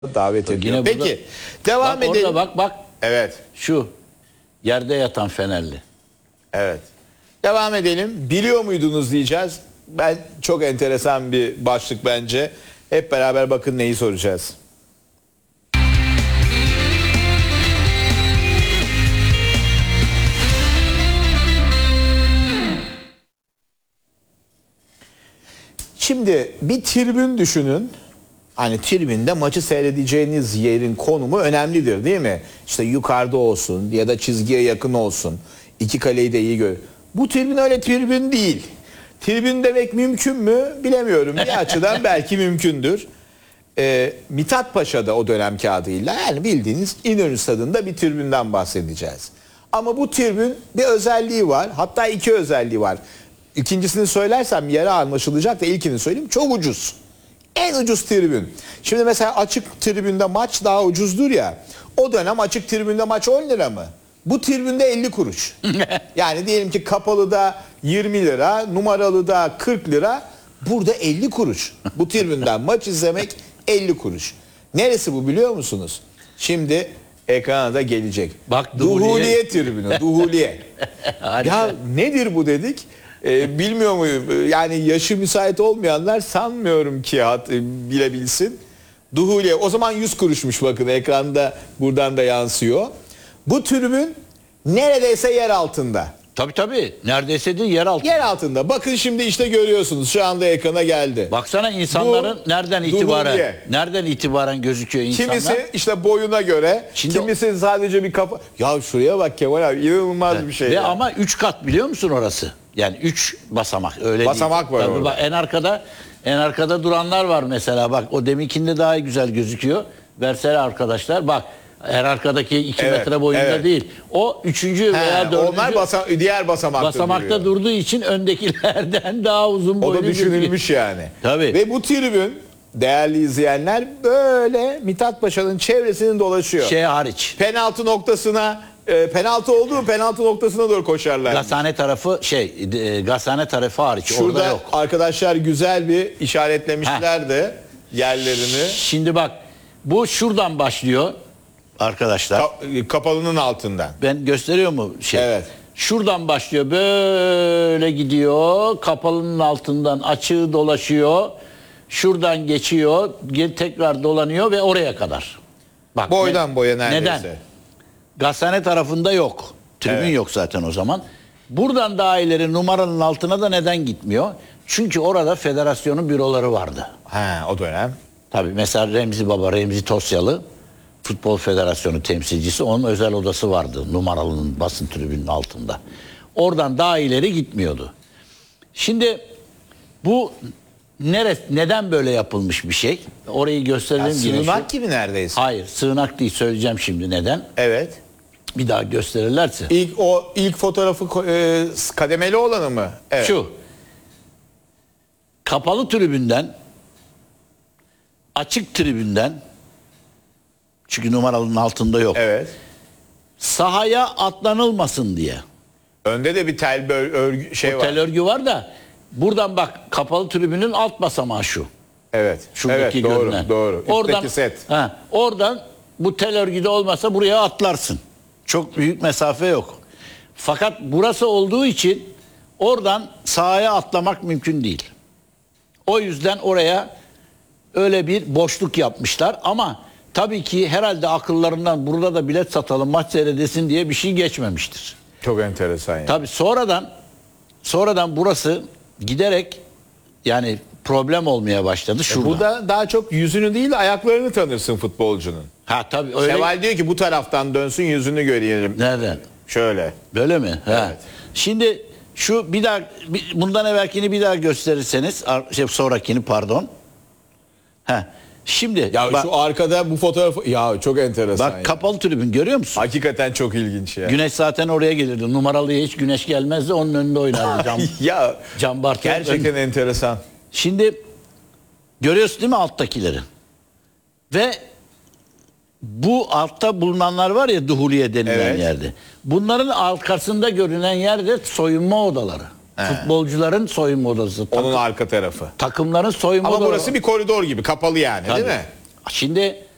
davet ediyor. Yine Peki burada, devam bak edelim. Orada bak Evet. şu yerde yatan Fenerli. Evet. Devam edelim. Biliyor muydunuz diyeceğiz. Ben çok enteresan bir başlık bence. Hep beraber bakın neyi soracağız. Şimdi bir tribün düşünün. Hani tribünde maçı seyredeceğiniz yerin konumu önemlidir değil mi? İşte yukarıda olsun ya da çizgiye yakın olsun. İki kaleyi de iyi gör. Bu tribün öyle tribün değil. Tribün demek mümkün mü bilemiyorum. Bir açıdan belki mümkündür. Mithat Paşa'da o dönemki adıyla yani bildiğiniz İnönü Stadı'nda bir tribünden bahsedeceğiz. Ama bu tribün bir özelliği var. Hatta iki özelliği var. İkincisini söylersem yere anlaşılacak da ilkini söyleyeyim. Çok ucuz. En ucuz tribün. Şimdi mesela açık tribünde maç daha ucuzdur ya. O dönem açık tribünde maç 10 lira mı? Bu tribünde 50 kuruş. Yani diyelim ki kapalıda 20 lira, numaralıda 40 lira. Burada 50 kuruş. Bu tribünden maç izlemek 50 kuruş. Neresi bu biliyor musunuz? Şimdi ekrana da gelecek. Bak, Duhuliye tribünü. Duhuliye. Ya nedir bu dedik? Bilmiyor muyum? Yani yaşı müsait olmayanlar sanmıyorum ki bilebilsin. Duhuliye. O zaman 100 kuruşmuş bakın ekranda buradan da yansıyor. Bu tribün neredeyse yer altında. Tabii. Neredeyse de yer altı. Yer altında. Bakın şimdi işte görüyorsunuz. Şu anda ekrana geldi. Baksana insanların Bu nereden itibaren gözüküyor insanlar? Kimisi işte boyuna göre, kimisi sadece bir kafa. Ya şuraya bak Kemal abi, inanılmaz bir şey. Ve ya. ama 3 kat biliyor musun orası? Yani 3 basamak öyle Basamak değil. var orada. Bak, en arkada duranlar var mesela, bak o deminkinde daha güzel gözüküyor. Versene arkadaşlar bak. Her arkadaki 2 metre boyunda değil. O 3. veya 4. Onlar diğer basamakta durduğu için öndekilerden daha uzun boylu. O da düşünülmüş yani. Tabii. Ve bu tribün değerli izleyenler böyle Mithat Paşa'nın çevresini dolaşıyor. Şey hariç. Penaltı noktasına penaltı oldu mu penaltı noktasına doğru koşarlar. Gazhane tarafı hariç. Şurada orada yok. Arkadaşlar güzel bir işaretlemişlerdi yerlerini. Şimdi bak bu şuradan başlıyor. Arkadaşlar. Kapalının altından. Ben gösteriyor mu şey? Evet. Şuradan başlıyor böyle gidiyor. Kapalının altından açığı dolaşıyor. Şuradan geçiyor. Tekrar dolanıyor ve oraya kadar. Bak, boydan boya neredeyse. Neden? Gazhane tarafında yok. Tribün yok zaten o zaman. Buradan daha ileri numaranın altına da neden gitmiyor? Çünkü orada federasyonun büroları vardı. O dönem. Tabii mesela Remzi Tosyalı Futbol Federasyonu temsilcisi, onun özel odası vardı numaralının basın tribünün altında. Oradan daha ileri gitmiyordu. Şimdi bu neden böyle yapılmış bir şey? Orayı gösterelim. Sığınak gibi neredeyse. Hayır, sığınak değil, söyleyeceğim şimdi neden. Evet. Bir daha gösterirlerse. İlk fotoğrafı kademeli olanı mı? Evet. Şu. Kapalı tribünden, açık tribünden, çünkü numaralının altında yok. Evet. Sahaya atlanılmasın diye. Önde de bir tel örgü var. Tel örgü var da buradan bak, kapalı tribünün alt basamağı şu. Evet. Şuradaki evet, doğru, görünen. doğru. Oradan, set. oradan bu tel örgüde olmasa buraya atlarsın. Çok büyük mesafe yok. Fakat burası olduğu için oradan sahaya atlamak mümkün değil. O yüzden oraya öyle bir boşluk yapmışlar ama tabii ki herhalde akıllarından burada da bilet satalım, maç seyredesin diye bir şey geçmemiştir. Çok enteresan yani. Tabii sonradan burası giderek yani problem olmaya başladı şurada. Burada daha çok yüzünü değil ayaklarını tanırsın futbolcunun. Tabii öyle. Seval diyor ki bu taraftan dönsün yüzünü görelim. Nereden? Şöyle. Böyle mi? Evet. Şimdi şu bundan evvelkini bir daha gösterirseniz, sonrakini pardon. Şimdi Ya bak, şu arkada bu fotoğrafı çok enteresan. bak kapalı tribün görüyor musun? Hakikaten çok ilginç ya. Güneş zaten oraya gelirdi. Numaralıya hiç güneş gelmezdi. Onun önünde oynardı Can Bartel. Gerçekten enteresan. Şimdi görüyorsun değil mi alttakileri? Ve bu altta bulunanlar var ya, Duhuliye denilen yerde. Bunların arkasında görünen yerde soyunma odaları. Futbolcuların soyunma odası. Onun arka tarafı. Takımların soyunma odaları. Ama burası bir koridor gibi kapalı yani. Tabii. Değil mi? Şimdi